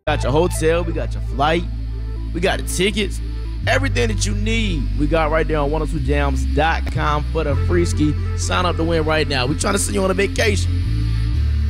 got your hotel, we got your flight, we got the tickets, everything that you need. We got right there on 102jams.com for the free ski. Sign up to win right now. We're trying to send you on a vacation.